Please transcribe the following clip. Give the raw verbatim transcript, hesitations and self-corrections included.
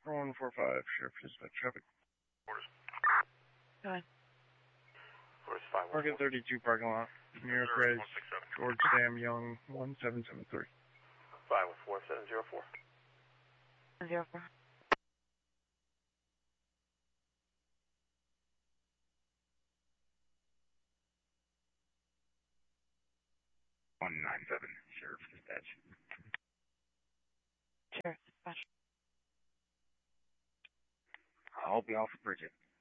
one four five, Sheriff Dispatch Traffic. Orders. Go ahead. Orders five one four. Market thirty-two parking lot. New York Res, George Sam Young, one seven seven three. five one four seven zero four. Zero four. one nine seven, Sheriff's Dispatch. Sheriff Dispatch. I'll be off of Bridget.